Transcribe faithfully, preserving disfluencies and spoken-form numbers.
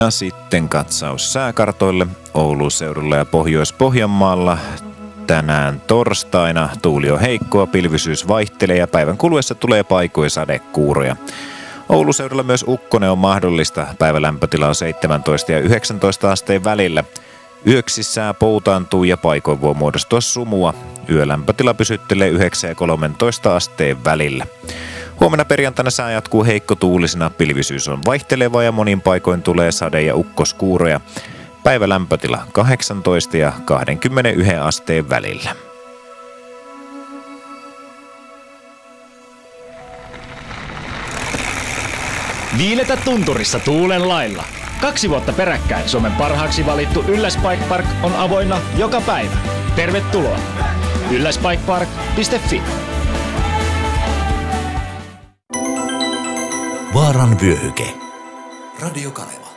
Ja sitten katsaus sääkartoille Oulun seudulla ja Pohjois-Pohjanmaalla. Tänään torstaina tuuli on heikkoa, pilvisyys vaihtelee ja päivän kuluessa tulee paikoin sadekuuroja. Oulun seudulla myös ukkonen on mahdollista. Päivän lämpötila on seitsemäntoista ja yhdeksäntoista asteen välillä. Yöksi sää poutaantuu ja paikoin voi muodostua sumua. Yölämpötila pysyttelee yhdeksän ja kolmetoista asteen välillä. Huomenna perjantaina sää jatkuu heikkotuulisena, pilvisyys on vaihteleva ja monin paikoin tulee sade- ja ukkoskuuroja. Päivä lämpötila kahdeksantoista ja kaksikymmentäyksi asteen välillä. Viiletä tunturissa tuulen lailla. Kaksi vuotta peräkkäin Suomen parhaaksi valittu Ylläs Bike Park on avoinna joka päivä. Tervetuloa! ylläsbikepark piste fi. Vaaran vyöhyke. Radio Kaleva.